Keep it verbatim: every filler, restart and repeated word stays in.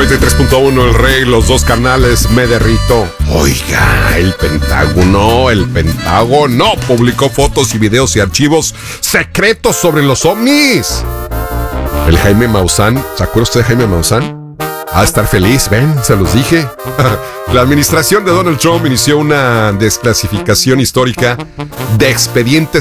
noventa y tres punto uno El Rey, los dos canales, me derrito. Oiga, el Pentágono, el Pentágono publicó fotos y videos y archivos secretos sobre los ovnis. El Jaime Maussan, ¿se acuerda usted de Jaime Maussan? A estar feliz, ven, se los dije. La administración de Donald Trump inició una desclasificación histórica de expedientes